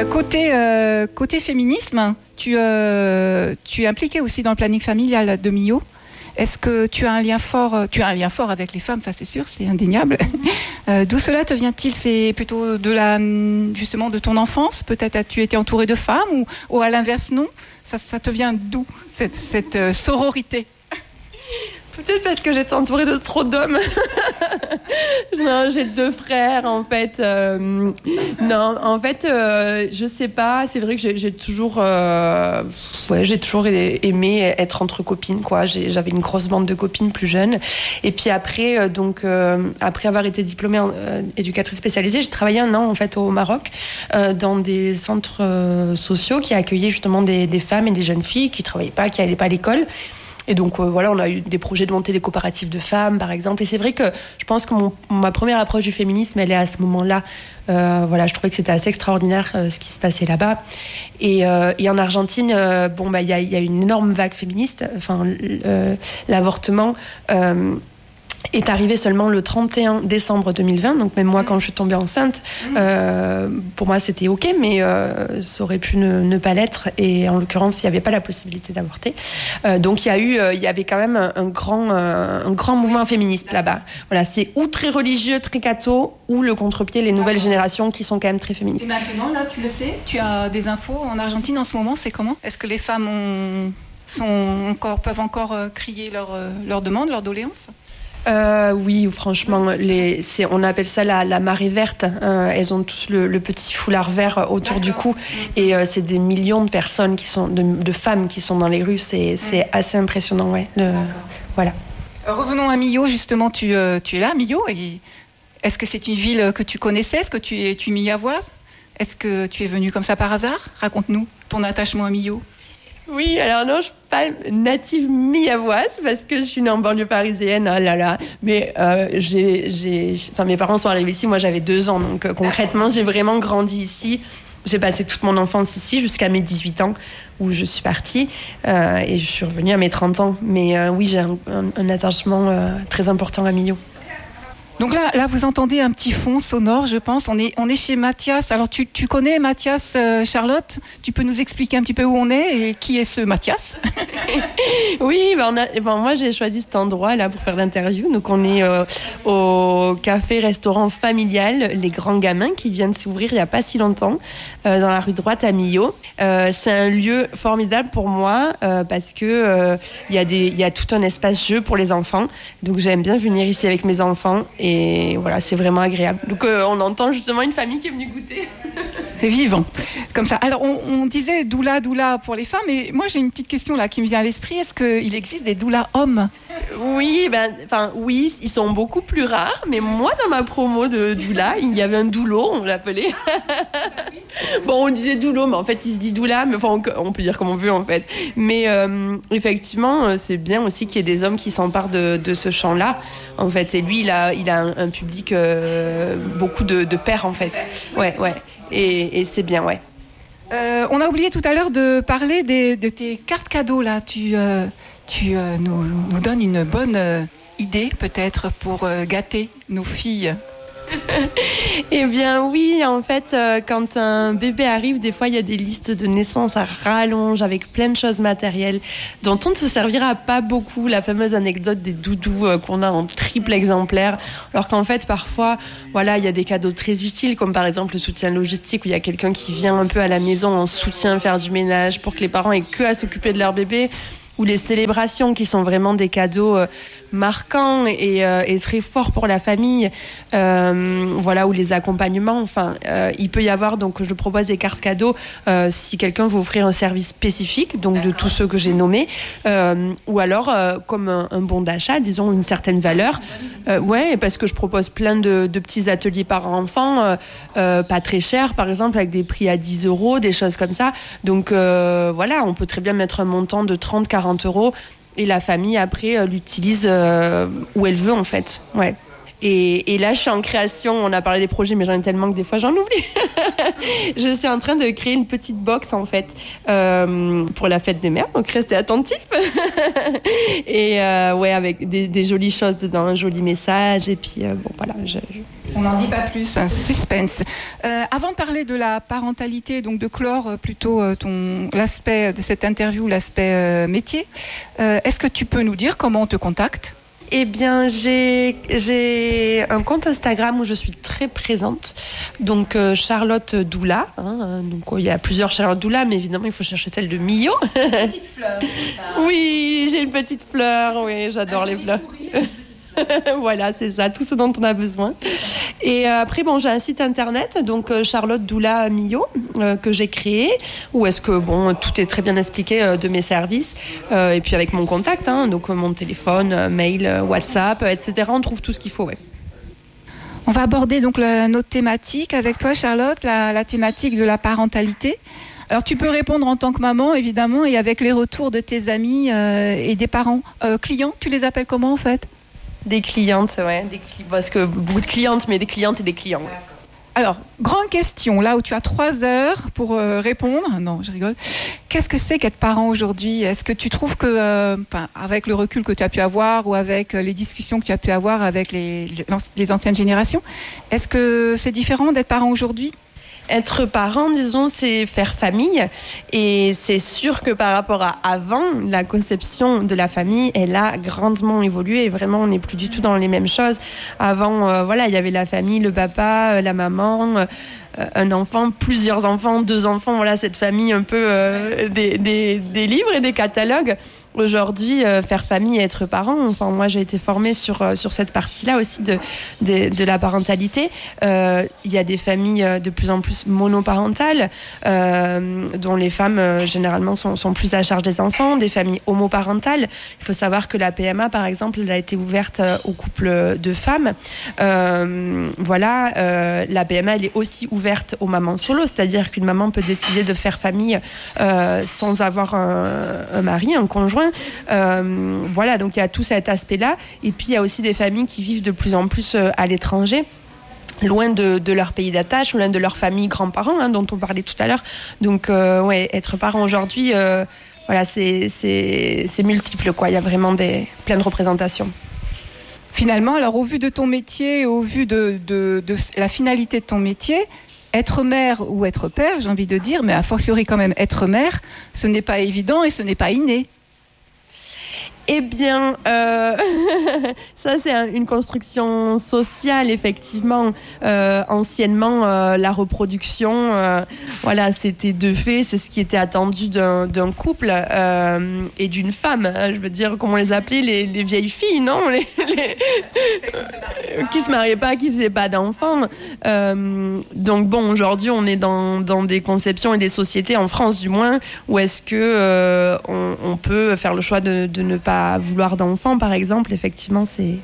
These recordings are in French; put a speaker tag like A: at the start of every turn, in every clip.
A: Côté féminisme, tu es impliquée aussi dans le planning familial de Millau. Est-ce que tu as un lien fort avec les femmes, ça c'est sûr, c'est indéniable. D'où cela te vient-il? C'est plutôt justement de ton enfance? Peut-être as-tu été entourée de femmes ou à l'inverse non? Ça te vient d'où cette sororité?
B: Peut-être parce que j'étais entourée de trop d'hommes. Non, j'ai 2 frères en fait. Non, en fait, je sais pas. C'est vrai que j'ai toujours aimé être entre copines, quoi. J'avais une grosse bande de copines plus jeunes. Et puis après, après avoir été diplômée en éducatrice spécialisée, j'ai travaillé 1 an en fait au Maroc dans des centres sociaux qui accueillaient justement des femmes et des jeunes filles qui travaillaient pas, qui allaient pas à l'école. Et donc voilà, on a eu des projets de monter des coopératives de femmes, par exemple. Et c'est vrai que je pense que ma première approche du féminisme, elle est à ce moment-là. Voilà, je trouvais que c'était assez extraordinaire ce qui se passait là-bas. Et en Argentine, il y a une énorme vague féministe. Enfin, l'avortement est arrivé seulement le 31 décembre 2020. Donc même moi, quand je suis tombée enceinte, pour moi c'était ok, mais ça aurait pu ne pas l'être. Et en l'occurrence, il n'y avait pas la possibilité d'avorter. Donc il y avait quand même un grand mouvement féministe là-bas. Voilà, c'est ou très religieux, très catho, ou le contre-pied, les nouvelles générations qui sont quand même très féministes.
A: Et maintenant, là, tu le sais, tu as des infos en Argentine en ce moment, c'est comment? Est-ce que les femmes peuvent encore crier leurs demandes, leurs doléances?
B: Oui, franchement, on appelle ça la marée verte. Elles ont tous le petit foulard vert autour du cou, et c'est des millions de personnes de femmes qui sont dans les rues. C'est assez impressionnant, ouais. Voilà.
A: Revenons à Millau, justement. Tu es là, à Millau, et est-ce que c'est une ville que tu connaissais? Est-ce que tu es millavoise? Est-ce que tu es venue comme ça par hasard? Raconte-nous ton attachement à Millau.
B: Oui, alors non, je suis pas native millavoise parce que je suis née en banlieue parisienne, oh là là. Mais mes parents sont arrivés ici, moi j'avais 2 ans, donc concrètement j'ai vraiment grandi ici. J'ai passé toute mon enfance ici jusqu'à mes 18 ans où je suis partie et je suis revenue à mes 30 ans. Mais oui, j'ai un attachement très important à Millau.
A: Donc là, vous entendez un petit fond sonore, je pense. On est chez Mathias. Alors, tu connais Mathias, Charlotte? Tu peux nous expliquer un petit peu où on est et qui est ce Mathias?
B: Oui, moi j'ai choisi cet endroit là pour faire l'interview. Donc on est au café-restaurant familial Les Grands Gamins qui vient de s'ouvrir il n'y a pas si longtemps dans la rue droite à Millau. C'est un lieu formidable pour moi parce que il y a tout un espace jeu pour les enfants. Donc j'aime bien venir ici avec mes enfants. Et voilà, c'est vraiment agréable. Donc on entend justement une famille qui est venue goûter.
A: C'est vivant, comme ça. Alors on disait doula pour les femmes, et moi j'ai une petite question là qui me vient à l'esprit. Est-ce qu'il existe des doulas hommes?
B: Oui, oui, ils sont beaucoup plus rares. Mais moi, dans ma promo de doula, il y avait un doulo, on l'appelait. Bon, on disait doulo, mais en fait, il se dit doula. Mais enfin, on peut dire comme on veut en fait. Mais effectivement, c'est bien aussi qu'il y ait des hommes qui s'emparent de ce champ-là, en fait. Et lui, il a un public beaucoup de pères, en fait. Ouais. Et c'est bien, ouais.
A: On a oublié tout à l'heure de parler de tes cartes cadeaux là. Tu nous donnes une bonne idée peut-être pour gâter nos filles.
B: Eh bien oui, en fait, quand un bébé arrive, des fois il y a des listes de naissance à rallonge avec plein de choses matérielles dont on ne se servira pas beaucoup. La fameuse anecdote des doudous qu'on a en triple exemplaire, alors qu'en fait parfois, voilà, il y a des cadeaux très utiles comme par exemple le soutien logistique où il y a quelqu'un qui vient un peu à la maison en soutien faire du ménage pour que les parents aient que à s'occuper de leur bébé, ou les célébrations qui sont vraiment des cadeaux marquants et très forts pour la famille, voilà, ou les accompagnements. Enfin, il peut y avoir, donc je propose des cartes cadeaux si quelqu'un veut offrir un service spécifique, donc de tous ceux que j'ai nommés, ou alors comme un bon d'achat, disons une certaine valeur. Ouais, parce que je propose plein de petits ateliers par enfant, pas très chers, par exemple avec des prix à 10 €, des choses comme ça. Donc voilà, on peut très bien mettre un montant de 30-40 € et la famille après l'utilise où elle veut en fait. Ouais. Et là, je suis en création. On a parlé des projets, mais j'en ai tellement que des fois, j'en oublie. Je suis en train de créer une petite box, en fait, pour la fête des mères. Donc, restez attentifs. Et ouais, avec des jolies choses dedans, un joli message. Et puis, bon, voilà,
A: On n'en dit pas plus, un suspense. Avant de parler de la parentalité, donc de clore plutôt l'aspect de cette interview, l'aspect métier, est-ce que tu peux nous dire comment on te contacte ?
B: Eh bien, j'ai un compte Instagram où je suis très présente. Donc, Charlotte Doula. Donc, il y a plusieurs Charlotte Doula, mais évidemment, il faut chercher celle de Millot.
A: Une petite fleur.
B: Oui, j'ai une petite fleur. Oui, j'adore les fleurs. Voilà, c'est ça, tout ce dont on a besoin. Et après, j'ai un site internet, donc Charlotte Doula Millot, que j'ai créé, où est-ce que tout est très bien expliqué de mes services, et puis avec mon contact, donc mon téléphone, mail, WhatsApp, etc. On trouve tout ce qu'il faut. Ouais.
A: On va aborder donc notre thématique avec toi, Charlotte, la thématique de la parentalité. Alors, tu peux répondre en tant que maman, évidemment, et avec les retours de tes amis et des parents. Clients, tu les appelles comment, en fait ?
B: Des clientes, ouais. Parce que beaucoup de clientes, mais des clientes et des clients. Ouais.
A: Alors, grande question, là où tu as 3 heures pour répondre. Non, je rigole. Qu'est-ce que c'est qu'être parent aujourd'hui ? Est-ce que tu trouves que, avec le recul que tu as pu avoir ou avec les discussions que tu as pu avoir avec les anciennes générations, est-ce que c'est différent d'être parent aujourd'hui ?
B: Être parent, disons, c'est faire famille. Et c'est sûr que par rapport à avant, la conception de la famille, elle a grandement évolué. Et vraiment, on n'est plus du tout dans les mêmes choses. Avant, il y avait la famille, le papa, la maman, un enfant, plusieurs enfants, 2 enfants. Voilà, cette famille un peu des livres et des catalogues. Aujourd'hui, faire famille et être parent, moi j'ai été formée sur cette partie-là aussi de la parentalité. Il y a des familles de plus en plus monoparentales, dont les femmes généralement sont plus à charge des enfants, des familles homoparentales. Il faut savoir que la PMA, par exemple, elle a été ouverte aux couples de femmes. La PMA, elle est aussi ouverte aux mamans solo, c'est-à-dire qu'une maman peut décider de faire famille sans avoir un mari, un conjoint. Donc il y a tout cet aspect-là. Et puis il y a aussi des familles qui vivent de plus en plus à l'étranger, loin de leur pays d'attache, loin de leur famille, grands-parents, dont on parlait tout à l'heure. Donc être parent aujourd'hui, c'est multiple, quoi. Il y a vraiment plein de représentations.
A: Finalement, alors au vu de ton métier, au vu de la finalité de ton métier, être mère ou être père, j'ai envie de dire, mais a fortiori quand même être mère, ce n'est pas évident et ce n'est pas inné.
B: Eh bien, ça c'est une construction sociale, effectivement. Anciennement, la reproduction, c'était de fait, c'est ce qui était attendu d'un couple et d'une femme. Je veux dire, comment on les appelait, les vieilles filles, non, qui se mariaient pas, qui faisaient pas d'enfants. Donc aujourd'hui, on est dans des conceptions et des sociétés, en France du moins, où est-ce que on peut faire le choix de ne pas vouloir d'enfants, par exemple. Effectivement, c'est...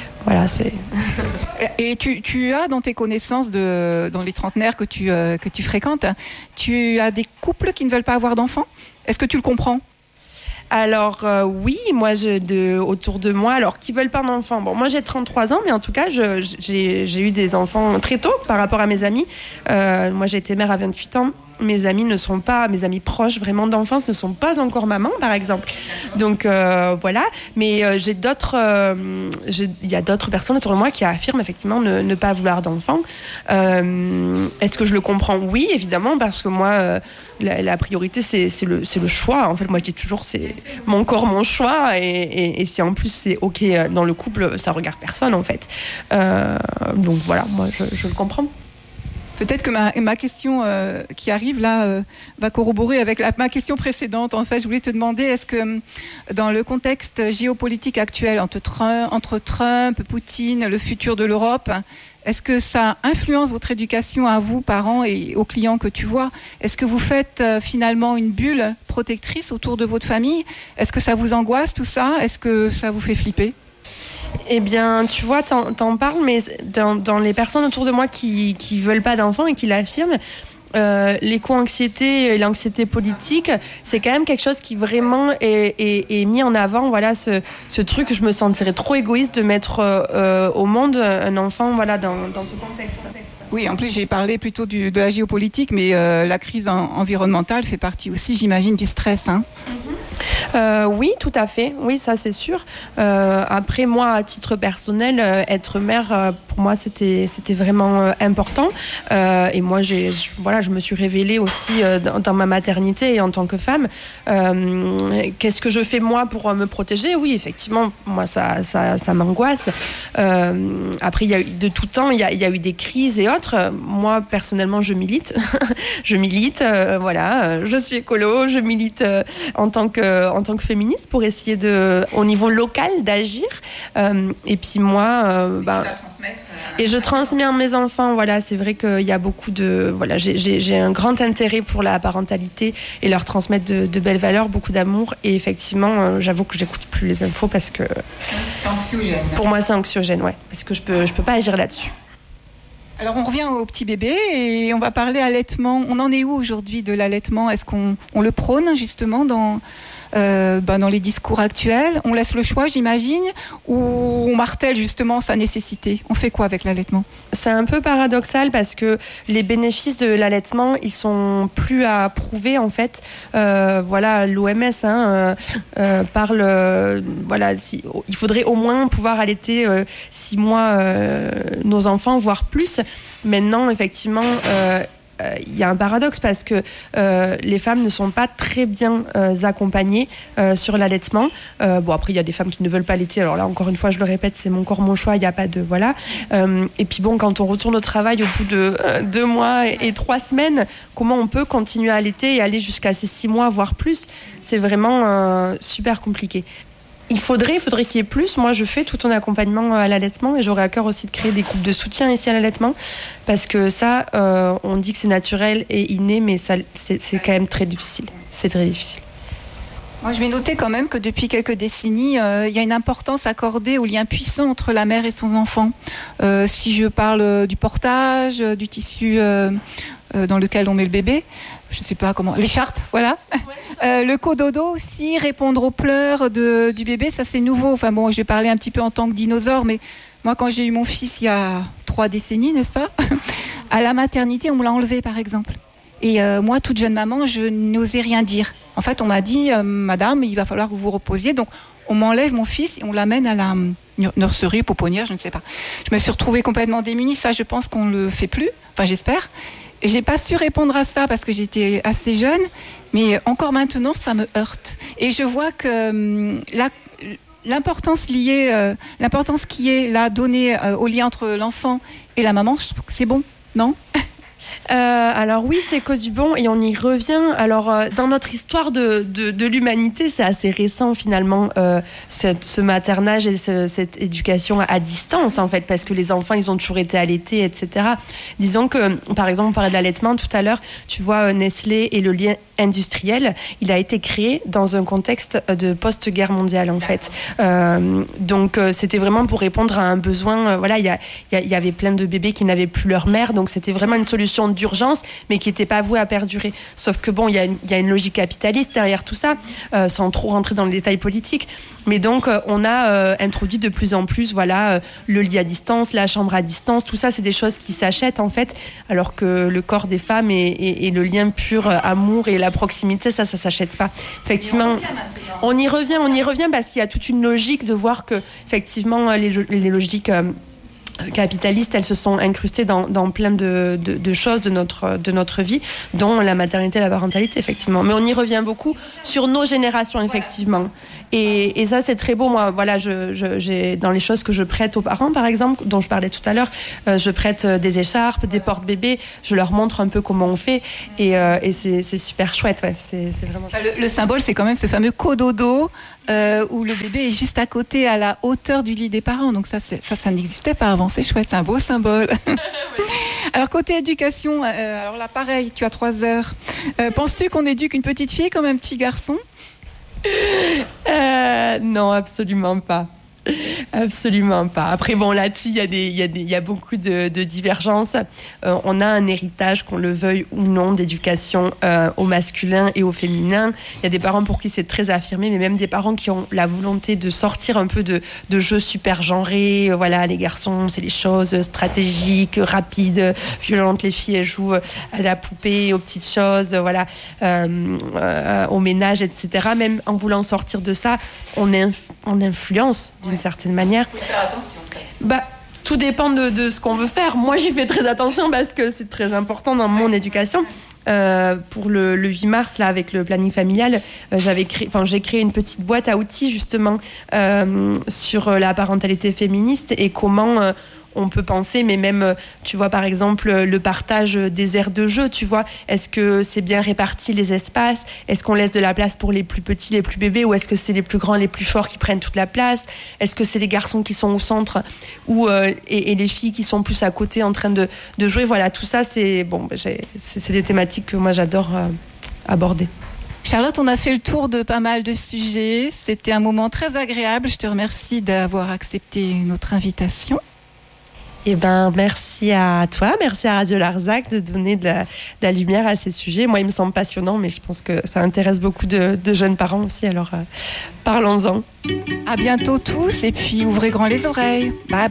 A: Et tu as dans tes connaissances dans les trentenaires que tu fréquentes, tu as des couples qui ne veulent pas avoir d'enfants ? Est-ce que tu le comprends ?
B: Alors oui, moi autour de moi, alors qui veulent pas d'enfants. Bon, moi j'ai 33 ans, mais en tout cas j'ai eu des enfants très tôt par rapport à mes amis. Moi j'ai été mère à 28 ans. Mes amis proches vraiment d'enfance ne sont pas encore mamans, par exemple. Donc mais il y a d'autres personnes autour de moi qui affirment effectivement ne pas vouloir d'enfants. Est-ce que je le comprends ? Oui, évidemment, parce que moi la priorité c'est le choix. En fait, moi je dis toujours c'est mon corps, mon choix, et si en plus c'est ok dans le couple, ça regarde personne en fait. Donc voilà, moi je le comprends.
A: Peut-être que ma question qui arrive là va corroborer avec ma question précédente. En fait, je voulais te demander, est-ce que dans le contexte géopolitique actuel entre Trump, Poutine, le futur de l'Europe, est-ce que ça influence votre éducation à vous, parents, et aux clients que tu vois ? Est-ce que vous faites finalement une bulle protectrice autour de votre famille ? Est-ce que ça vous angoisse tout ça ? Est-ce que ça vous fait flipper ?
B: Eh bien, tu vois, t'en parles, mais dans les personnes autour de moi qui veulent pas d'enfants et qui l'affirment, l'éco-anxiété et l'anxiété politique, c'est quand même quelque chose qui vraiment est mis en avant. Voilà, ce truc, je me sentirais trop égoïste de mettre au monde un enfant, dans ce contexte.
A: Oui, en plus j'ai parlé plutôt de la géopolitique, mais la crise environnementale fait partie aussi, j'imagine, du stress.
B: Oui, tout à fait. Oui, ça c'est sûr. Après, moi, à titre personnel, être mère, pour moi c'était vraiment important. Et moi je me suis révélée aussi dans ma maternité et en tant que femme. Qu'est-ce que je fais moi pour me protéger? Oui, effectivement, moi ça m'angoisse. Après, il y a eu de tout temps, il y a eu des crises et autres. Moi personnellement, je milite. Je suis écolo, je milite en tant que féministe pour essayer au niveau local d'agir. Et puis moi, et je transmets à mes enfants. Voilà, c'est vrai qu'il y a beaucoup de j'ai un grand intérêt pour la parentalité et leur transmettre de belles valeurs, beaucoup d'amour. Et effectivement, j'avoue que j'écoute plus les infos parce que
A: c'est anxiogène.
B: Pour moi, c'est anxiogène, ouais, parce que je peux pas agir là-dessus.
A: Alors on revient au petit bébé et on va parler allaitement. On en est où aujourd'hui de l'allaitement? Est-ce qu'on le prône justement dans les discours actuels? On laisse le choix, j'imagine, ou on martèle justement sa nécessité? On fait quoi avec l'allaitement?
B: C'est un peu paradoxal parce que les bénéfices de l'allaitement, ils sont plus à prouver en fait. L'OMS parle. Il faudrait au moins pouvoir allaiter 6 mois nos enfants, voire plus. Maintenant, effectivement. Il y a un paradoxe parce que les femmes ne sont pas très bien accompagnées sur l'allaitement. Après, il y a des femmes qui ne veulent pas allaiter. Alors là, encore une fois, je le répète, c'est mon corps, mon choix. Il n'y a pas de et puis bon, quand on retourne au travail au bout de 2 mois et 3 semaines, comment on peut continuer à allaiter et aller jusqu'à ces 6 mois, voire plus? C'est vraiment super compliqué. Il faudrait qu'il y ait plus. Moi, je fais tout un accompagnement à l'allaitement et j'aurais à cœur aussi de créer des groupes de soutien ici à l'allaitement parce que ça, on dit que c'est naturel et inné, mais ça, c'est quand même très difficile. C'est très difficile.
A: Moi, je vais noter quand même que depuis quelques décennies, il y a une importance accordée au lien puissant entre la mère et son enfant. Si je parle du portage, du tissu dans lequel on met le bébé, je ne sais pas comment, l'écharpe, voilà. Le cododo aussi, répondre aux pleurs du bébé, ça c'est nouveau. Enfin bon, je vais parler un petit peu en tant que dinosaure, mais moi quand j'ai eu mon fils il y a 3 décennies, n'est-ce pas? À la maternité, on me l'a enlevé par exemple. Et moi, toute jeune maman, je n'osais rien dire. En fait, on m'a dit, madame, il va falloir que vous vous reposiez. Donc, on m'enlève mon fils et on l'amène à la nurserie, pouponnière, je ne sais pas. Je me suis retrouvée complètement démunie. Ça, je pense qu'on ne le fait plus. Enfin, j'espère. J'ai pas su répondre à ça parce que j'étais assez jeune. Mais encore maintenant, ça me heurte. Et je vois que l'importance qui est là donnée au lien entre l'enfant et la maman, je trouve que c'est bon, non?
B: Alors oui, c'est que du bon et on y revient. Alors dans notre histoire de l'humanité, c'est assez récent finalement ce maternage et cette éducation à distance en fait, parce que les enfants ils ont toujours été allaités, etc. Disons que par exemple on parlait de l'allaitement tout à l'heure, tu vois Nestlé et le lien industriel, il a été créé dans un contexte de post-guerre mondiale en fait. Donc c'était vraiment pour répondre à un besoin. Il y avait plein de bébés qui n'avaient plus leur mère, donc c'était vraiment une solution d'urgence, mais qui n'était pas vouée à perdurer. Sauf que bon, il y a une logique capitaliste derrière tout ça, sans trop rentrer dans les détails politiques. Mais donc on a introduit de plus en plus, le lit à distance, la chambre à distance, tout ça, c'est des choses qui s'achètent en fait, alors que le corps des femmes et le lien pur amour et la proximité, ça s'achète pas. Effectivement, on y revient parce qu'il y a toute une logique de voir que effectivement les logiques capitalistes, elles se sont incrustées dans plein de choses de notre vie, dont la maternité et la parentalité, effectivement. Mais on y revient beaucoup sur nos générations, effectivement. Et ça, c'est très beau. Moi, j'ai dans les choses que je prête aux parents, par exemple, dont je parlais tout à l'heure, je prête des écharpes, des porte-bébés, je leur montre un peu comment on fait, et c'est super chouette, ouais. C'est vraiment chouette.
A: Le symbole, c'est quand même ce fameux cododo, où le bébé est juste à côté, à la hauteur du lit des parents. Donc ça n'existait pas avant. C'est chouette, c'est un beau symbole. Alors côté éducation, alors là pareil, tu as 3 heures. Penses-tu qu'on éduque une petite fille comme un petit garçon?
B: Non, absolument pas. Absolument pas. Après, bon, là-dessus, il y a beaucoup de divergences. On a un héritage, qu'on le veuille ou non, d'éducation au masculin et au féminin. Il y a des parents pour qui c'est très affirmé, mais même des parents qui ont la volonté de sortir un peu de jeux super genrés. Les garçons, c'est les choses stratégiques, rapides, violentes. Les filles, elles jouent à la poupée, aux petites choses, au ménage, etc. Même en voulant sortir de ça, on influence d'une certaine manière.
A: Il faut faire attention.
B: tout dépend de ce qu'on veut faire. Moi, j'y fais très attention parce que c'est très important dans mon éducation. Pour le 8 mars, là, avec le planning familial, j'ai créé une petite boîte à outils, justement, sur la parentalité féministe et comment on peut penser, mais même, tu vois, par exemple, le partage des aires de jeu, tu vois. Est-ce que c'est bien réparti les espaces? Est-ce qu'on laisse de la place pour les plus petits, les plus bébés, ou est-ce que c'est les plus grands, les plus forts qui prennent toute la place? Est-ce que c'est les garçons qui sont au centre ou et les filles qui sont plus à côté en train de jouer? Voilà, tout ça, c'est des thématiques que moi j'adore aborder.
A: Charlotte, on a fait le tour de pas mal de sujets. C'était un moment très agréable. Je te remercie d'avoir accepté notre invitation.
B: Eh ben, merci à toi, merci à Radio Larzac de donner de la lumière à ces sujets. Moi, il me semble passionnant, mais je pense que ça intéresse beaucoup de jeunes parents aussi, alors parlons-en.
A: À bientôt tous, et puis ouvrez grand les oreilles. Bye bye.